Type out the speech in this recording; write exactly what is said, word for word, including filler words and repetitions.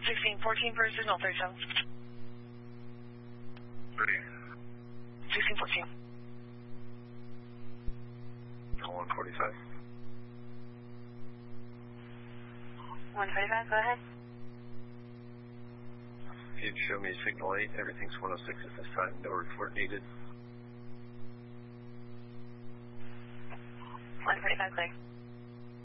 sixteen fourteen for signal thirty-seven. Ready. sixteen fourteen. one forty-five. one forty-five, go ahead. You'd show me signal eight, everything's one oh six at this time, no report needed. one forty-five, clear.